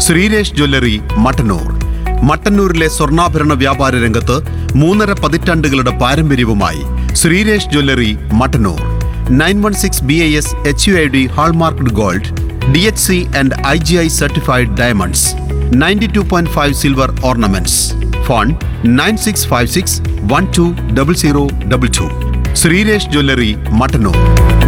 Sreeresh jewellery Mattannur. മട്ടന്നൂരിലെ സ്വർണ്ണാഭരണ വ്യാപാര രംഗത്ത് 3.5 പതിറ്റാണ്ടുകളുടെ പാരമ്പര്യവുമായി Sreeresh jewellery Mattannur. 916 BIS HUID hallmarked gold, DHC and IGI certified diamonds, 92.5 silver ornaments. Phone 9656 120022. Sreeresh jewellery Mattannur.